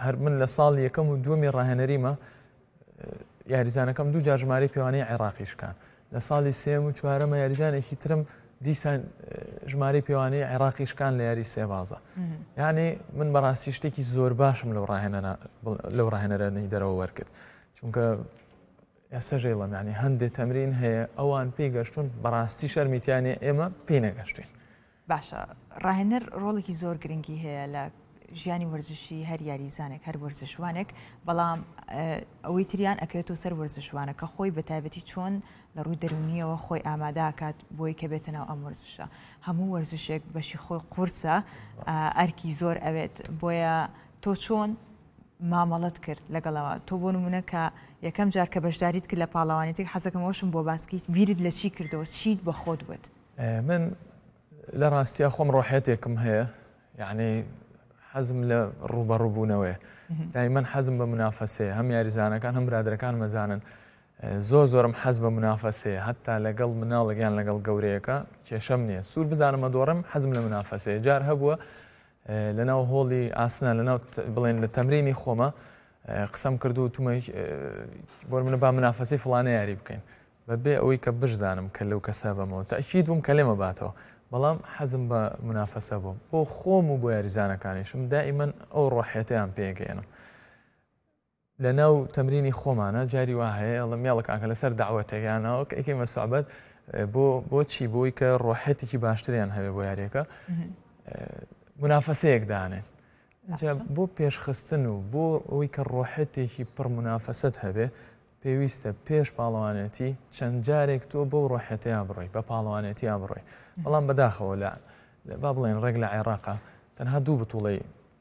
هەر من لە ساڵ یەکەم و دووەمی ڕاهێنەریمە یاریزانەکەم دوو جار ژمارەی پیاوانەی عێراقیشکان لە ساڵی سێم و چوارەمە یاریزانێکی ترم دیسان ژمارەی پیاوانەی عێراقیشکان لە یاری سێبازە یعنی من بەڕاستی شتێکی زۆر باشم لەو ڕاهێنەرانەی دەرەوە وەرگرت چونکە ئێستا ژێڵم ینی هەندێک تەمرین هەیە ئەوان پێی گەشتون بەڕاستی شەرمیتیانێ ئێمە پێی نەگەشتین. باشە ڕاهێنەر ڕۆڵێکی زۆر گرنگی هەیە لە ژیانی وەرزشی هەر یاریزانێک هەر وەرزشوانێک بەڵام ئەوەی تریان ئەکەوێتەوە سەر وەرزشوانە کە خۆی بە تایبەتی چۆن لە ڕووی دەرونیەوە خۆی ئامادەکات بۆی کە بێتە ناو ئەم وەرزشە هەموو وەرزشێک بەشی خۆی قورسە ئەرکی زۆر ئەوێت بۆیە تۆ چۆن مامەڵەت کرد لەگەڵەوە تۆ بۆ نمونە کە یەکەم جار کە بەشداریت کرد لە پاڵەوانێتی حەزەکەمەوەشم بۆ باسکیت بیرت لە چی کردەوە چیت بە خۆت بوت من لە ڕاستیە خۆم ڕۆحێتێکم هەیە یعنی حەزم لە ڕوبەڕووبوونەوەی دایمەن حەزم بە منافەسەیە هەم یاریزانەکان هەم برادەکان مەزانن زۆرم حەز بە منافەسەیە هەتا لەگەڵ مناڵێکیان لەگەڵ گەورەیەەکە کێشەم نییە سوور بزانمە دۆڕم حەزم لە منافەسەیە جار هەبووە لەناو هۆڵی ئاسنە لەناو بڵێن لە تەمرینی خۆمە قسەم کردو و تومە بۆ منە با منافەسی فڵانە یاری بکەین بەبێ ئەوەی کە بشزانم کە لەو کەسە بەمەوە تەشید بووم کە لێمە باتەوە بەڵام حەزم بە منافەسە بووم بۆ خۆم و بۆ یاریزانەکانیشم دائیمەن ئەو ڕۆحێتیان پێگەێنم لە ناو تەمرینی خۆمانە جاری وا هەیە ئەڵە مێڵکانکە لەسەر داوەتێکیانەوە کە ئەیکەمە سوعبەت بۆچی بۆی کە ڕۆحێتێکی باشتریان هەبێ بۆ یاریەکە منافەسەیەک دانێن بۆ پێشخستن و بۆ ئەوەی کە ڕۆحێتێکی پڕ منافەسەت هەبێ پێویستە پێش پاڵەوانێتی چەند جارێک تۆ بۆ ڕۆحێتەیە بڕۆی بە پاڵەوانێتیان بڕۆی بەڵام بەداخەوە لە با بڵێن ڕێک لە عێراقا تەنها دوو بتوڵی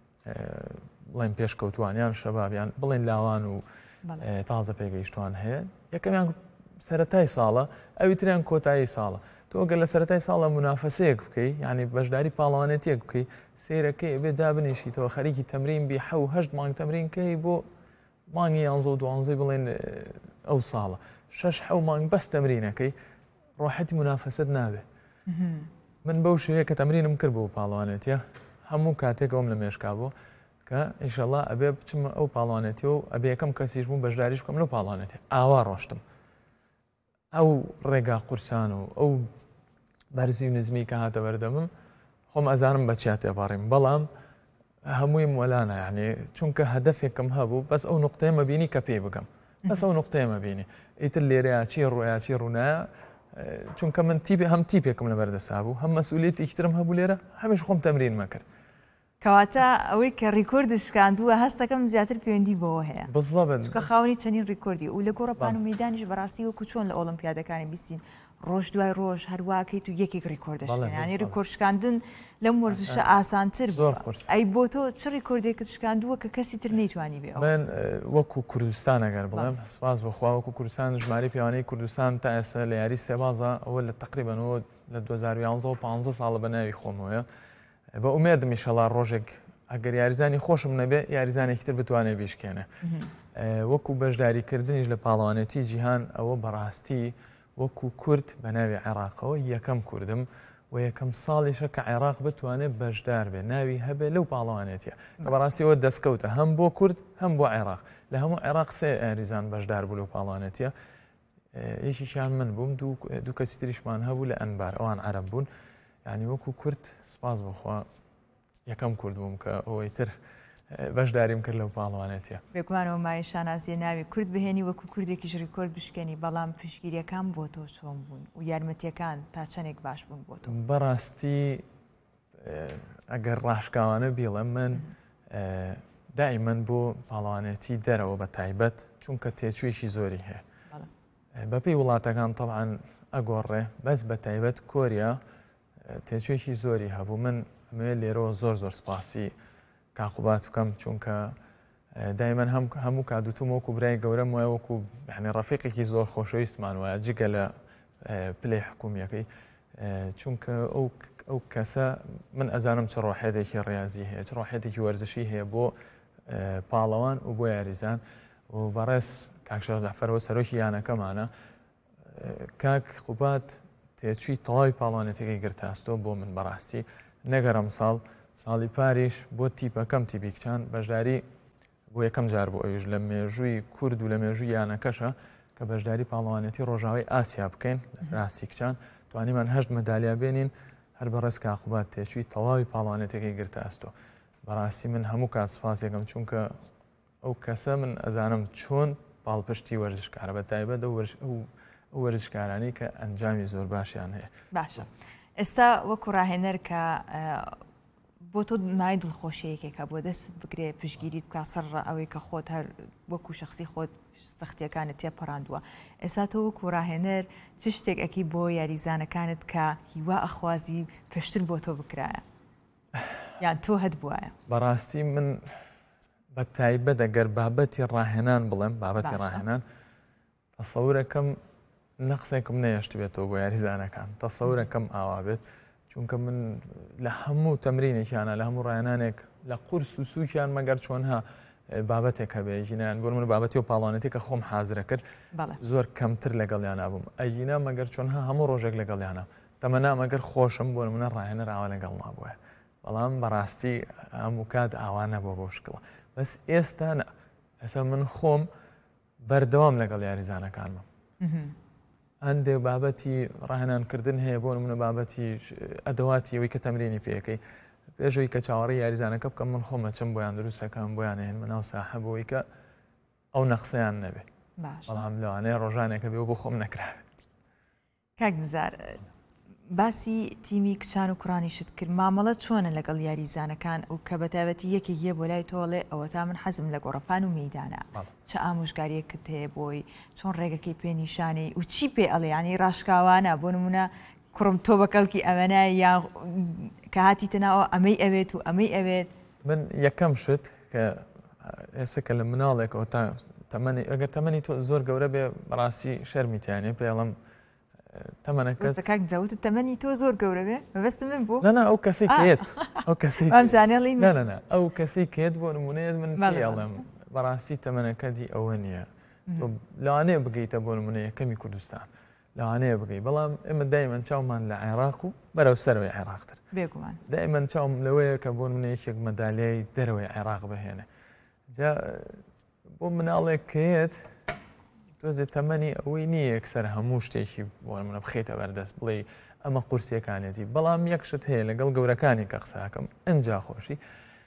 بڵێن پێشکەوتوانیان شەبابیان بڵێن لاوان و تازە پێگەیشتوان هەیە یەکەمیان سەرەتای ساڵە ئەوی تریان کۆتایی ساڵە تۆ گەل لە سەرەتای ساڵە منافەسەیەک بکەی یعنی بەشداری پاڵەوانێتیەک بکەی سیرەکەی بێ دابنیشیتەوە خەریکی تەمرین بی حەو هەشت مانگ تەمرینکەی بۆ مانگی 11 بڵێن ئەو ساڵە 6 مانگ بەس تەمرینەکەی ڕۆحەتی منافەسەت نابێ من بەو شوەیە کە تەمرینم کرد بۆ پاڵەوانێتیە هەموو کاتێکەوەم لە مێشکا بوو کە ئینشەڵڵا ئەبێ بچمە ئەو پاڵەوانێتی و ئەبێ یەکەم کەسیش بووم بەشداریش بکەم لەو پاڵەوانێتی ئاوا ڕۆشتم ئەو ڕێگا قورسان و ئەو بەرزی و نزمی کە هاتە بەردەمم خۆم ئەزانم بە چیا تێپەڕیم بەڵام هەمووی وەلانە یعنی چونکە هەدەفێکم هەبوو بەس ئەو نقطەیەمە بینی کە پێی بگەم بەس ئەو نقطەیەمە بینی ئیتر لێرەیە چی ڕۆیاچی ڕوونایە چونکە من هەم تیپێکم لە بەردەسا بوو هەم مەسئولیەتێکی ترم هەبوو لێرە هەمیش خۆم تەمرین مەکرد کەواتە ئەوەی کە ڕیکۆردش شکاندووە هەستەکەم زیاتر پەیوەندی بەوە هەیە بزڵە کە خاوەنی چەندین ڕیکۆردی و لە گۆڕەپان و میدانیش بەڕاستی وەکو چۆن لە ئۆلمپیادەکانی بیستین ڕۆژ دوای ڕۆژ هەرواکەیت و یەکێک ڕیکۆردەشێن ینی ڕیکۆرد شکاندن لەم وەرزشە ئاسانتر ئەی بۆ تۆ چ ڕیکۆردێکت شکاندووە کە کەسی تر نەیتوانی بێ من وەکو کوردستان ئەگەر بڵێم سپاس بەخوا وەکو کوردستان ژمارەی پیاوانەی کوردستان تا ئێستا لە یاری سێبازە ئەوە لە تقریبەنەوە لە 2011 15 ساڵە بە ناوی خۆمەوەیە بە ئومێدم ئینشەڵڵا ڕۆژێک ئەگەر یاریزانی خۆشم نەبێ یاریزانێکی تر بتوانێت بیشکێنێ وەکو بەشداریکردنیش لە پاڵەوانێتی جیهان ئەوە بەڕاستی وەکو کورد بە ناوی عێراقەوە یەکەم کوردم و یەکەم ساڵیشە کە عێراق بتوانێت بەشدار بێ ناوی هەبێ لەو پاڵەوانێتیە کە بەڕاستیەوە دەستکەوتە هەم بۆ کورد هەم بۆ عێراق لە هەموو عێراق سێ یاریزان بەشدار بوو لەو پاڵەوانێتیە یەکیشیان من بووم دوو کەسی تریشمان هەبوو لە ئەنبار ئەوان عەرەب بوون یعنی وەکو کورد سپاس بخوا یەکەم کورد بووم کە ئەوەی تر بەشداریم کرد لەو پاڵەوانێتیە بێگومانەوە مای شانازیە ناوی کورد بهێنی وەکو کوردێکیش ڕیکۆرد بشکێنی بەڵام پشگیریەکان بۆ تۆ چۆن بوون و یارمەتیەکان تا چەندێک باش بوون بۆ تۆ بەڕاستی ئەگەر ڕاشکاوانە بیڵێم من دائیمەن بۆ پاڵەوانێتی دەرەوە بە تایبەت چونکە تێچوویشی زۆری هەیە بەپێی وڵاتەکان تەڵعاً ئەگۆڕێ بەس بە تایبەت کۆریا تێچوویشی زۆری هەبوو من لێرەوە زۆر سپاسی کاقوبات بکەم چونکە دایمەن هەموو کادوتوم وەکو برای گەورەم وایە وەکو ڕەفیقێکی زۆر خۆشەویستمان وایە جگە لە پلەی حکومیەکەی چونکە ئەو کەسە من ئەزانم چ ڕۆحێتێکی ڕاضی هەیە چ ڕۆحێتێکی وەرزشی هەیە بۆ پاڵەوان و بۆ یاریزان و بەڕێز کاکشێخ جەعفەرەوە سەرۆکی یانەکەمانە کاک قوبات تێچووی تەواوی پاڵەوانێتەکەی گرتاستۆ بۆ من بەڕاستی نەگەڕم ساڵی پاریش بۆ تیپەکەم تیپیکچان بەشداری بۆ یەکەم جار بۆ ئەویش لە مێژووی کورد و لە مێژووی یانەکەشە کە بەشداری پاڵەوانێتی ڕۆژاوی ئاسیا بکەین لەسەر ئاستیکچان توانیمان 8 مەدالیا بێنین هەر بەڕێز کاقوبات تێچووی تەواوی پاڵەوانێتەکەی گرتە ئەستۆ بەڕاستی من هەموو کات سپاسێکم چونکە ئەو کەسە من ئەزانم چۆن پاڵپشتی وەرزشکارە بە تایبەت ئەو وەرزشکارانی کە ئەنجامی زۆر باشیان هەیە. باشە ئێستا وەکو ڕاهێنەر کە بۆ تۆ مای دڵخۆشیەکێکە بۆ دەست بگرێ پشگیریت بکە سەر ئەوەی کە خۆت هەر وەکو شخصی خۆت سەختیەکانت تێپەڕاندووە ئێستا تۆ وەکو ڕاهێنەر چ شتێک ئەکی بۆ یاریزانەکانت کە هیوا ئەخوازی پێشتر بۆ تۆ بکرایە یان تۆ هەت بووایە؟ بەڕاستی من بە تایبەت ئەگەر بابەتی ڕاهێنان بڵێم بابەتی ڕاهێنان تەسەورەکەم نەقسێکم نەیەشت بێتەوە بۆ یاریزانەکان تەسەورەکەم ئاوا بێت چونکە من لە هەموو تەمرینێکیانە لە هەموو ڕایانانێک لە قورس و سووکیان مەگەر چۆنها بابەتێک هەبێژینیان بۆ من بابەتی و پاڵانەتی کە خۆم حازرە کرد زۆر کەمتر لەگەڵیانە بووم ئەژینا مەگەر چۆنها هەموو ڕۆژێک لەگەڵیانە تەمەنا مەگەر خۆشم بۆ منە ڕاهێنەر ئاوا لەگەڵ نابووە بەڵام بەڕاستی هەموو کات ئاوانە بۆ بۆ شکڵە بەس ئێستا ئەسە من خۆم بەردەوام لەگەڵ یاریزانەکانمە هەندێک بابەتی ڕاهێنانکردن هەیە بۆ منە بابەتی ئەدەواتی ئەوەی کە تەمرینی پێەکەی پێشەوەی کە چاوەڕی یاریزانەکە بکەم من خۆمە چەم بۆیان دروستەکەم بۆیان هێن مناو ساحەبەوەی کە ئەو نەقسەیان نەبێ بەڵام لەوانەیە ڕۆژانێکە بێ بۆ خۆم نەکراوێت. کاک نزار باسی تیمی کچان و کوڕانیشت کرد مامەڵە چۆنە لەگەڵ یاریزانەکان و کە بەتایبەتی یەکێک یە بۆ لای تۆڵێ ئەوە تا من حەزم لە گۆڕەپان و مەیدانە چه ئامۆژگاریەکت هەیە بۆی چۆن ڕێگەکەی پێنیشانی و چی پێ ئەڵێ ینی ڕاشکاوانە بۆ نمونە کوڕم تۆ بە کەڵکی ئەوەنە یان کە هاتی تەناوە ئەمەی ئەوێت و ئەمەی ئەوێت من یەکەم شت کە ئێستا کە لە مناڵێکەوە تا تەمەنی ئەگەر تەمەنی تۆ زۆر گەورە بێ بەڕاستی شەرمیتیانێ پێڵم تەمەنەکەت زەوتت تەمەنی تۆ زۆر گەورە بێ بەبەستم من بوو نەنا ئەو کەسی کێت ئەو کەسی ئەمزانێڵی نەنا ئەو کەسی کێت بۆ نمونەیەت من پێڵم بەڕاستی تەمەنەکەتی ئەوە نییە تۆ لەوانەیە بگەیتە بۆ نمونە یەکەمی کوردستان لەوانەیە بگەی بەڵام ئێمە دایمەن چاومان لە عێراق و بەرەو سەرەوەی عێراقتر بێگومان دایمەن چاوم لەوەیە کە بۆ نمونە یەکێک مەدالیای دەرەوەی عێراق بهێنێ جا بۆ مناڵێک کێت تۆزێت تەمەنی ئەوەی نییە یەکسەر هەموو شتێکی بۆ منە بخێتە بەردەست بڵێ ئەمە قورسیەکانێتی بەڵام یەکشت هەیە لەگەڵ گەورەکانی کە قساکەم ئەنجا خۆشی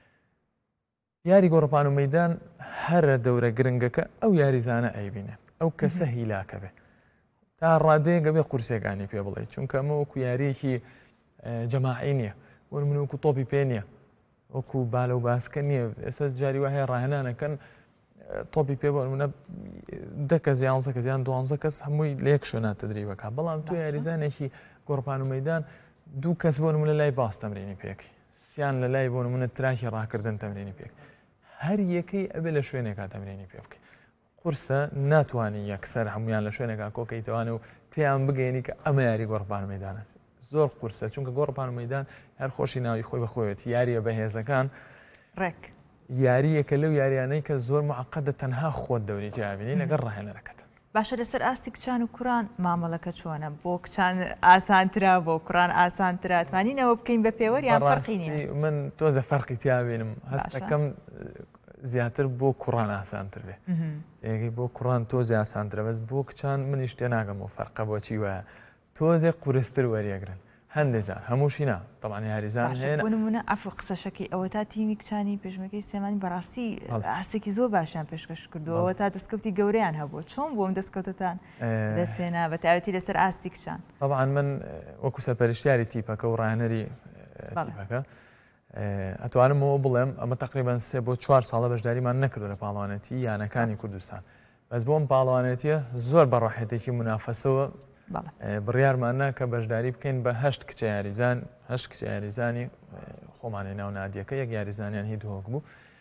یاری گۆڕپان و مەیدان هەرە دەورە گرنگەکە ئەو یاریزانە ئەیبینێت ئەو کەسە هیلاکە بێ تا ڕادەیەگە بێ قورسەکانی پێ بڵێ چونکە ئەمە وەکو یاریەکی جەماعی نییە وە من وەکو تۆپی پێ نییە وەکو بالە و باسکە نییە ئێستا جاری وهەیە ڕاهێنانەکەن تۆپی پێ بۆ منە 10 کەس 11 کەس یان 12 کەس هەمووی لە یەک شوێنە تدریبەکە بەڵام تو یاریزانێکی گۆڕپان و مەیدان 2 کەس بۆ نمونە لای باس تەمرینی پێکی سیان لە لای بۆ نمونە تراکی ڕاکردن تەمرینی پێک هەر یەکەی ئەبێ لە شوێنێکا تەمرینی پێ بکەیت قورسە ناتوانانی یەکسەر هەمویان لە شوێنێکا کۆکەیتوانە و تیان بگەینی کە ئەمە یاری گۆڕپان و مەیدانە زۆر قورسە چونکە گۆڕپان و مەیدان هەر خۆشی ناوی خۆی بەخۆیەتی یاریە بەهێزەکان ڕێک یاریەکە لەو یاریانەی کە زۆر معقدە تەنها خۆت دەوریتی یابینی لەگەڵ ڕاهێنەرەکەت باشە لەسەر ئاستی کچان و کوڕان مامەڵەکە چۆنە بۆ کچان ئاسانترا بۆ کوڕان ئاسانترا توانینەوە بکەین بە پێوەری یان فەرقی نییە من تۆزە فەرقی تیابینم هەستەکەم زیاتر بۆ کوڕان ئاسانتر بێ ئێگەی بۆ کوڕان تۆزی ئاسانترە بەس بۆ کچان منیش تێ ناگەم و فەرقە بۆچی وایە تۆزێ قورستر وەریەگرن هەندێک جار هەمووشی نا طبعا یاریزان هەیە بۆ نمونە ئەفر قسەشەکەی ئەوە تا تیمی کچانی پێشمەکەی سێمانی بەڕاستی ئاسێکی زۆر باشیان پێشکەش کردوەوە تا دەستکەوتی گەورەیان هەبوو چۆن بۆم دەستکەوتتان دەسێنا بە تایبەتی لەسەر ئاستی کچان طبعا من وەکو سەرپەرشتیاری تیپەکە و ڕاهێنەری تیپەکە ئەتوانمەوە بڵێم ئەمە تقریبان 3 بۆ 4 ساڵە بەشداریمان نەکردو لە پاڵەوانێتی یانەکانی کوردستان بەس بۆم پاڵەوانێتیە زۆر بەڕاحەتێکی منافەسەوە بڕیارمانە کە بەشداری بکەین بە 8 کچە یاریزان 8 کچە یاریزانی خۆمانی ناو نادیەکە یەک یاریزانیان هی دووەک بوو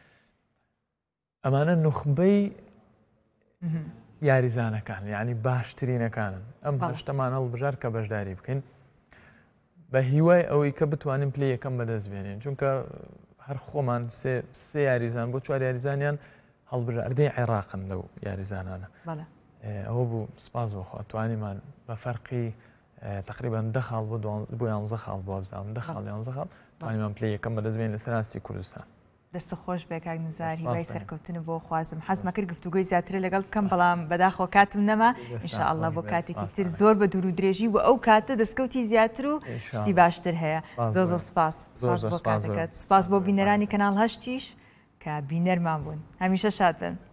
ئەمانە نوخبەی یاریزانەکان یعنی باشترینەکانن ئەم هەشتەمان هەڵبژار کە بەشداری بکەین بە هیوای ئەوەی کە بتوانین پلەی یەکەم بەدەست بێنین چونکە هەر خۆمان سێ یاریزان بۆ 4 یاریزانیان هەڵبژاردەی عێراقن لەو یاریزانانە ئەوە بوو سپاس بخوا توانیمان بە فەرقی تقریبا 10 خاڵ بۆ 11 خاڵ بۆ بزانم 10 خاڵ 11 خاڵ توانیمان پلەی یەکەم بەدەست بێنین لەسەر ئاستی کوردستان دەستە خۆش بێ کاک نزار هیوای سەرکەوتن بۆ خوازم حەزمە کرد گفتوگوی زیاترە لەگەڵ بکەم بەڵام بەداخۆ کاتم نەما ئینشاءالله بۆ کاتێکی تر زۆر بە دوور و درێژی و ئەو کاتە دەستکەوتی زیاتر و شتی باشتر هەیە زۆر سپاس بۆ کاتەکەت سپاس بۆ بینەرانی کەناڵ هەشتیش کە بینەرمان بوون هەمیشە شاد بن